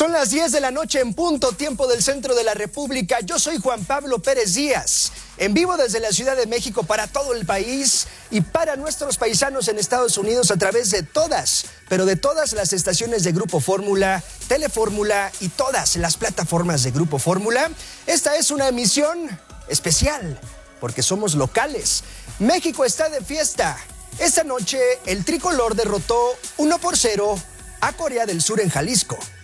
Son las 10 de la noche en punto, tiempo del centro de la República. Yo soy Juan Pablo Pérez Díaz, en vivo desde la Ciudad de México para todo el país y para nuestros paisanos en Estados Unidos a través de todas, pero de todas las estaciones de Grupo Fórmula, Telefórmula y todas las plataformas de Grupo Fórmula. Esta es una emisión especial porque somos locales. México está de fiesta. Esta noche el tricolor derrotó 1-0 a Corea del Sur en Jalisco.